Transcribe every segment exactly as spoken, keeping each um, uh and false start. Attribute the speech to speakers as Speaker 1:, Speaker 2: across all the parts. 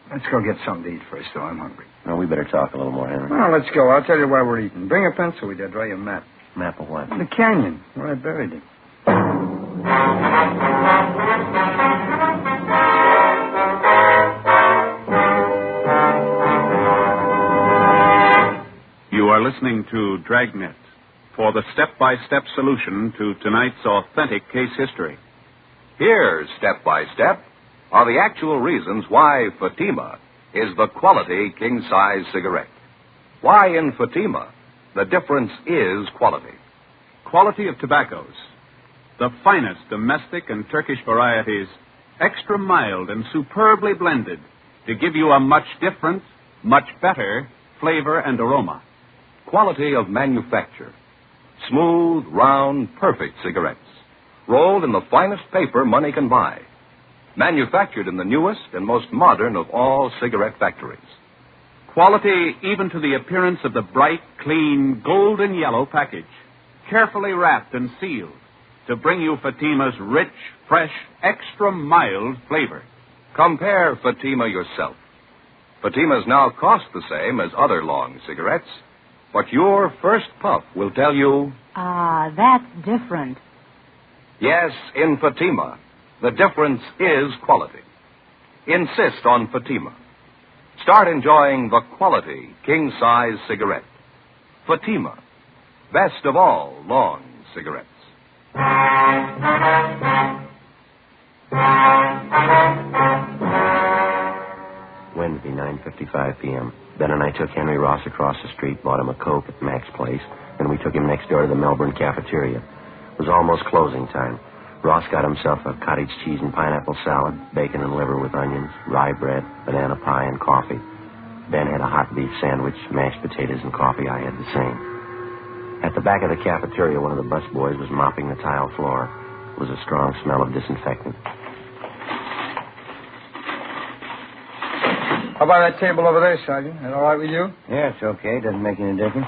Speaker 1: Let's go get something to eat first, though. I'm hungry.
Speaker 2: No, we better talk a little more, Henry.
Speaker 1: Well, let's go. I'll tell you why we're eating. Bring a pencil with you. I'll draw you a map.
Speaker 2: Map of what?
Speaker 1: The canyon, where I buried it.
Speaker 3: You are listening to Dragnet for the step-by-step solution to tonight's authentic case history.
Speaker 4: Here, step by step, are the actual reasons why Fatima is the quality king-size cigarette. Why in Fatima the difference is quality.
Speaker 3: Quality of tobaccos. The finest domestic and Turkish varieties, extra mild and superbly blended to give you a much different, much better flavor and aroma.
Speaker 4: Quality of manufacture. Smooth, round, perfect cigarettes. Rolled in the finest paper money can buy. Manufactured in the newest and most modern of all cigarette factories.
Speaker 3: Quality even to the appearance of the bright, clean, golden yellow package. Carefully wrapped and sealed to bring you Fatima's rich, fresh, extra mild flavor.
Speaker 4: Compare Fatima yourself. Fatimas now cost the same as other long cigarettes, but your first puff will tell you...
Speaker 5: Ah, that's different.
Speaker 4: Yes, in Fatima, the difference is quality. Insist on Fatima. Start enjoying the quality king-size cigarette. Fatima, best of all long cigarettes.
Speaker 2: Wednesday, nine fifty-five p.m. Ben and I took Henry Ross across the street, bought him a Coke at Mac's place, and we took him next door to the Melbourne cafeteria. It was almost closing time. Ross got himself a cottage cheese and pineapple salad, bacon and liver with onions, rye bread, banana pie, and coffee. Ben had a hot beef sandwich, mashed potatoes, and coffee. I had the same. At the back of the cafeteria, one of the busboys was mopping the tile floor. It was a strong smell of disinfectant.
Speaker 1: How about that table over there, Sergeant? Is that all right with you?
Speaker 2: Yeah, it's okay. Doesn't make any difference.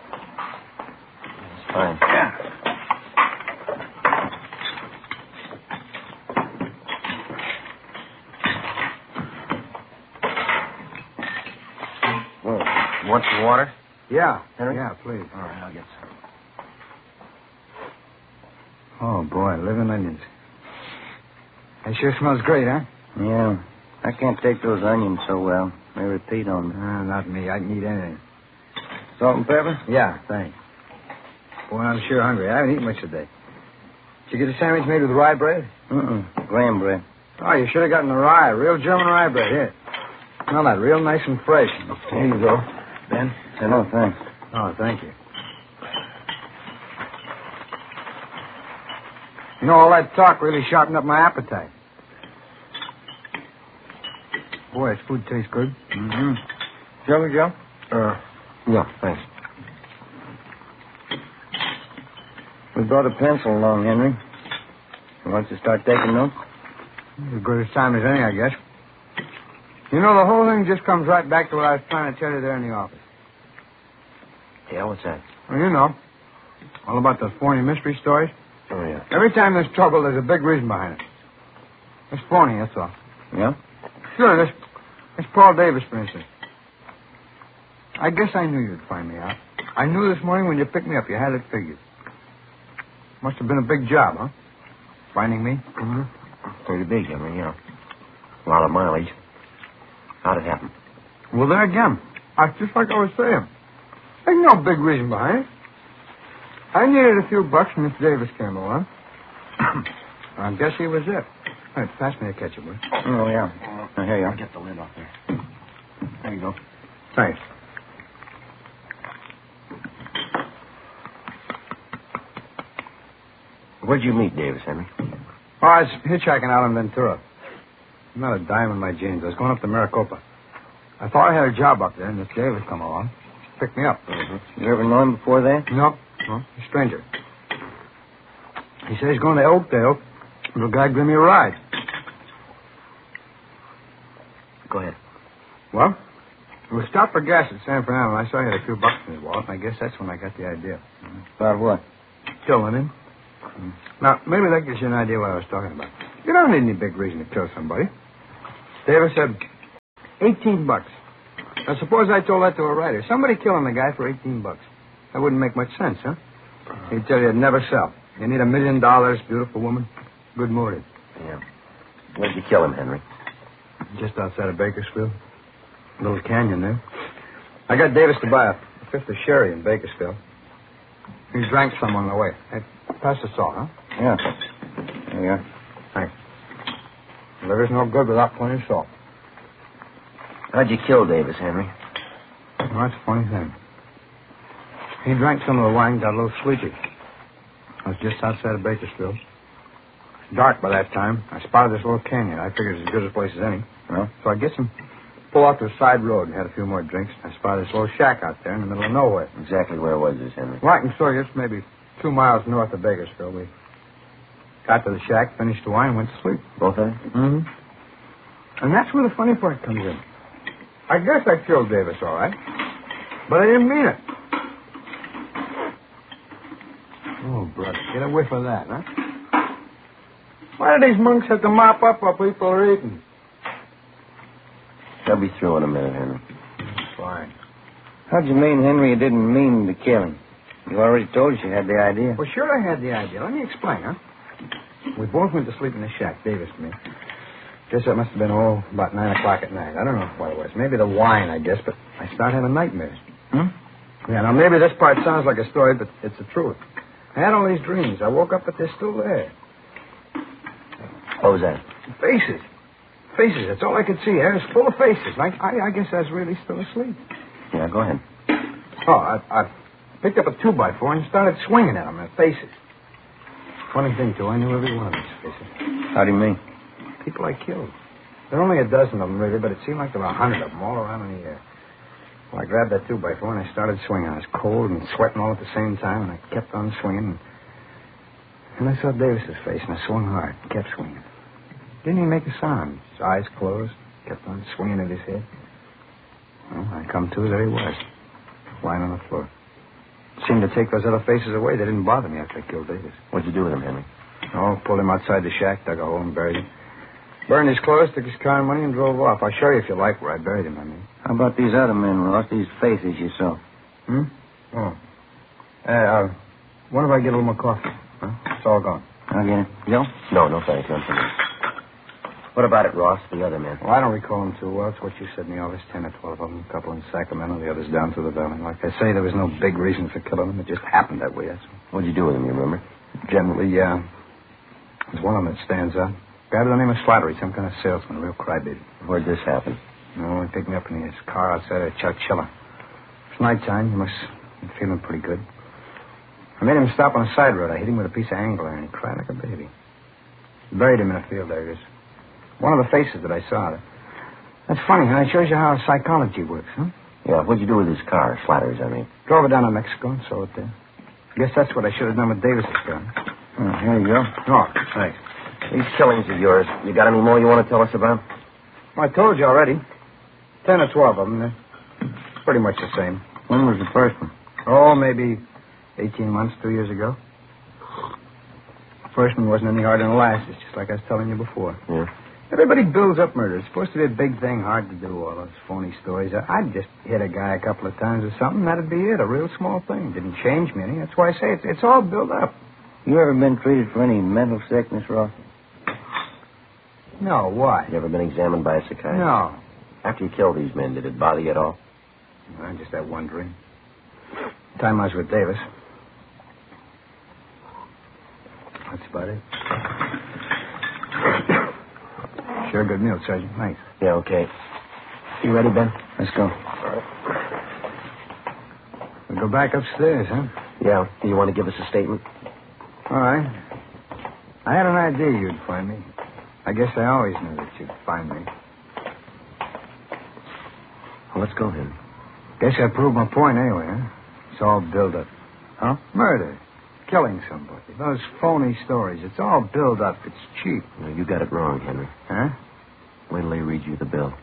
Speaker 2: It's fine.
Speaker 1: Yeah.
Speaker 2: Want some water?
Speaker 1: Yeah.
Speaker 2: Henry?
Speaker 1: Yeah, please.
Speaker 2: All right, I'll get some.
Speaker 1: Oh, boy, living onions. That sure smells great, huh?
Speaker 2: Yeah. I can't take those onions so well. They repeat on me.
Speaker 1: Uh, not me. I can eat anything.
Speaker 2: Salt and pepper?
Speaker 1: Yeah, thanks. Boy, I'm sure hungry. I haven't eaten much today. Did you get a sandwich made with rye bread?
Speaker 2: Mm-mm. Graham bread.
Speaker 1: Oh, you should have gotten the rye. Real German rye bread. Here. Smell that. Real nice and fresh. Here you go. Ben?
Speaker 2: No, thanks.
Speaker 1: Oh, thank you. You know, all that talk really sharpened up my appetite. Boy, this food tastes good.
Speaker 2: Mm-hmm. Sugar, Joe?
Speaker 1: Uh,
Speaker 2: Yeah, thanks. We brought a pencil along, Henry. You want to start taking notes?
Speaker 1: as good a time as any, I guess. You know, the whole thing just comes right back to what I was trying to tell you there in the office.
Speaker 2: Yeah, what's that?
Speaker 1: Well, you know, all about the phony mystery stories.
Speaker 2: Oh, yeah.
Speaker 1: Every time there's trouble, there's a big reason behind it. It's phony, that's all.
Speaker 2: Yeah?
Speaker 1: Sure, this, this Paul Davis, for instance. I guess I knew you'd find me out. I knew this morning when you picked me up, you had it figured. Must have been a big job, huh? Finding me?
Speaker 2: Mm-hmm. Pretty big, Henry, yeah. A lot of mileage. How'd it happen?
Speaker 1: Well, there again. That's just like I was saying. There's no big reason behind it. I needed a few bucks when Miss Davis came along. I guess he was it. All right, pass me a ketchup, will you?
Speaker 2: Oh, yeah. Now, here you are.
Speaker 1: I'll get the lid off there.
Speaker 2: There you go.
Speaker 1: Thanks.
Speaker 2: Where'd you meet Davis, Henry?
Speaker 1: Oh, I was hitchhiking out in Ventura. Not a dime in my jeans. I was going up to Maricopa. I thought I had a job up there, and Miss Davis come along. She picked me up.
Speaker 2: Mm-hmm. You ever known him before that?
Speaker 1: No, no, a stranger. He said he's going to Oakdale. The guy give me a ride.
Speaker 2: Go ahead.
Speaker 1: Well, we stopped for gas at San Fernando, and I saw he had a few bucks in his wallet, and I guess that's when I got the idea.
Speaker 2: About what?
Speaker 1: Killing him. Mm. Now, maybe that gives you an idea what I was talking about. You don't need any big reason to kill somebody. Davis said, Eighteen bucks. Now, suppose I told that to a writer. Somebody killing the guy for eighteen bucks. That wouldn't make much sense, huh? He'd tell you it'd never sell. You need a million dollars, beautiful woman, good motive.
Speaker 2: Yeah. Where'd you kill him, Henry?
Speaker 1: Just outside of Bakersfield. Little canyon there. I got Davis to buy a fifth of sherry in Bakersfield. He drank some on the way. Hey, pass the salt, huh?
Speaker 6: Yeah. There you are.
Speaker 1: Thanks. Liver's no good without plenty of salt.
Speaker 2: How'd you kill Davis, Henry?
Speaker 1: Well, that's a funny thing. He drank some of the wine, got a little sleepy. I was just outside of Bakersfield. Dark by that time. I spotted this little canyon. I figured it's as good a place as any.
Speaker 6: Well?
Speaker 1: So I guess him pull off to a side road and had a few more drinks. I spotted this little shack out there in the middle of nowhere.
Speaker 2: Exactly where was this, Henry?
Speaker 1: Well, I can show you. It's maybe two miles north of Bakersfield. We got to the shack, finished the wine, and went to sleep.
Speaker 2: Both of you?
Speaker 1: Mm-hmm. And that's where the funny part comes in. I guess I killed Davis, all right. But I didn't mean it. Oh, brother, get a whiff of that, huh? Why do these monks have to mop up while people are eating?
Speaker 2: They'll be through in a minute, Henry.
Speaker 1: Fine.
Speaker 6: How'd you mean Henry you didn't mean to kill him? You already told us you had the idea.
Speaker 1: Well, sure I had the idea. Let me explain, huh? We both went to sleep in the shack, Davis and me. Guess that must have been, oh, about nine o'clock at night. I don't know what it was. Maybe the wine, I guess, but I started having nightmares.
Speaker 6: Hmm?
Speaker 1: Yeah, now maybe this part sounds like a story, but it's the truth. I had all these dreams. I woke up, but they're still there.
Speaker 2: What was that?
Speaker 1: Faces. Faces. That's all I could see. It was full of faces. Like, I, I guess I was really still asleep.
Speaker 2: Yeah, go ahead.
Speaker 1: Oh, I, I picked up a two-by-four and started swinging at them, their faces. Funny thing, too, I knew every one of these faces.
Speaker 6: How do you mean?
Speaker 1: People I killed. There were only a dozen of them, really, but it seemed like there were a hundred of them all around in the air. Well, I grabbed that two-by-four and I started swinging. I was cold and sweating all at the same time, and I kept on swinging. And I saw Davis's face, and I swung hard, kept swinging. Didn't even make a sound. His eyes closed, kept on swinging at his head. Well, I come to, there he was, lying on the floor. Seemed to take those other faces away. They didn't bother me after I killed Davis.
Speaker 2: What'd you do with him, Henry?
Speaker 1: Oh, pulled him outside the shack, dug a hole and buried him. Burned his clothes, took his car and money, and drove off. I'll show you if you like where I buried him, I mean.
Speaker 6: How about these other men, Ross? These faces you saw?
Speaker 1: Hmm? Oh. Uh, uh, what if I get a little more coffee? Huh? It's all gone.
Speaker 6: I'll get it. Joe?
Speaker 2: No, no thanks. None for me. What about it, Ross? The other men?
Speaker 1: Well, I don't recall them too well. It's what you said in the office. Ten or twelve of them. A couple in Sacramento, the others down through the valley. Like I say, there was no big reason for killing them. It just happened that way, that's all.
Speaker 2: What'd you do with them, you remember?
Speaker 1: Generally, yeah. There's one of them that stands out. Guy by the name of Slattery, some kind of salesman, a real crybaby.
Speaker 2: Where'd this happen?
Speaker 1: No, he picked me up in his car outside of Chowchilla. It's nighttime. He must be feeling pretty good. I made him stop on a side road. I hit him with a piece of angle iron. He cried like a baby. Buried him in a field there. He was one of the faces that I saw. That's funny, huh? It shows you how psychology works, huh?
Speaker 2: Yeah, what'd you do with his car? Slattery's, I mean.
Speaker 1: Drove it down to Mexico and sold it there. I guess that's what I should have done with Davis's gun.
Speaker 6: Oh, here you go.
Speaker 1: Oh, thanks.
Speaker 2: These killings of yours, you got any more you want to tell us about?
Speaker 1: Well, I told you already. Ten or twelve of them. They're pretty much the same.
Speaker 6: When was the first one?
Speaker 1: Oh, maybe eighteen months, two years ago. The first one wasn't any harder than the last. It's just like I was telling you before.
Speaker 2: Yeah.
Speaker 1: Everybody builds up murder. It's supposed to be a big thing, hard to do, all those phony stories. I'd just hit a guy a couple of times or something. That'd be it, a real small thing. Didn't change me any. That's why I say it's, it's all built up.
Speaker 6: You ever been treated for any mental sickness, Ross?
Speaker 1: No, why?
Speaker 2: You ever been examined by a psychiatrist?
Speaker 1: No.
Speaker 2: After you killed these men, did it bother you at all?
Speaker 1: I just that one dream. The time I was with Davis. That's about it. Sure good meal, Sergeant. Thanks.
Speaker 2: Yeah, okay. You ready, Ben?
Speaker 6: Let's go.
Speaker 1: We go back upstairs, huh?
Speaker 2: Yeah. Do you want to give us a statement?
Speaker 1: All right. I had an idea you'd find me. I guess I always knew that you'd find me.
Speaker 2: Well, let's go, then.
Speaker 1: Guess I proved my point anyway, huh? It's all build up.
Speaker 6: Huh?
Speaker 1: Murder. Killing somebody. Those phony stories. It's all build up. It's cheap.
Speaker 2: No, you got it wrong, Henry.
Speaker 1: Huh?
Speaker 2: Wait till they read you the bill.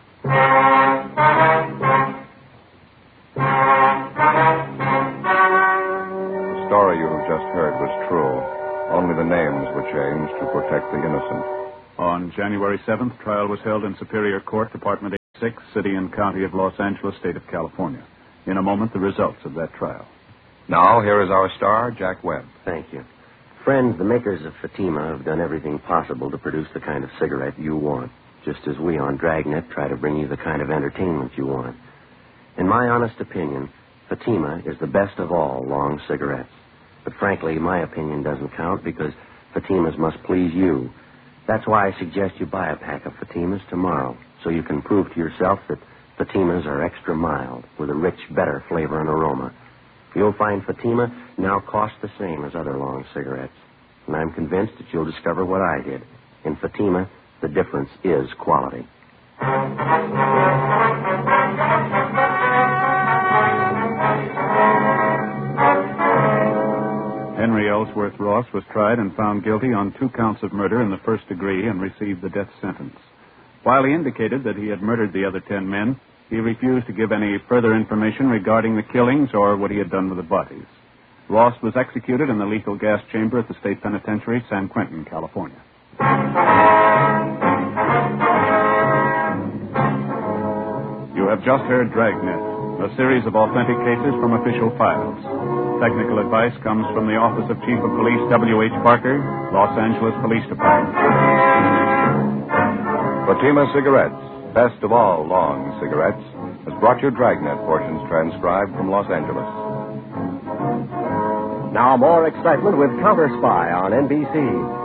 Speaker 7: The story you have just heard was true. Only the names were changed to protect the innocent.
Speaker 3: On January seventh, trial was held in Superior Court, Department sixth, City and County of Los Angeles, State of California. In a moment, the results of that trial.
Speaker 4: Now, here is our star, Jack Webb.
Speaker 2: Thank you. Friends, the makers of Fatima have done everything possible to produce the kind of cigarette you want, just as we on Dragnet try to bring you the kind of entertainment you want. In my honest opinion, Fatima is the best of all long cigarettes. But frankly, my opinion doesn't count because Fatimas must please you. That's why I suggest you buy a pack of Fatimas tomorrow, so you can prove to yourself that Fatimas are extra mild, with a rich, better flavor and aroma. You'll find Fatima now costs the same as other long cigarettes. And I'm convinced that you'll discover what I did. In Fatima, the difference is quality.
Speaker 3: Henry Ellsworth Ross was tried and found guilty on two counts of murder in the first degree and received the death sentence. While he indicated that he had murdered the other ten men, he refused to give any further information regarding the killings or what he had done with the bodies. Ross was executed in the lethal gas chamber at the State Penitentiary, San Quentin, California. You have just heard Dragnet, a series of authentic cases from official files. Technical advice comes from the Office of Chief of Police W H Barker, Los Angeles Police Department.
Speaker 7: Fatima Cigarettes, best of all long cigarettes, has brought you Dragnet portions transcribed from Los Angeles.
Speaker 8: Now more excitement with Counter Spy on N B C.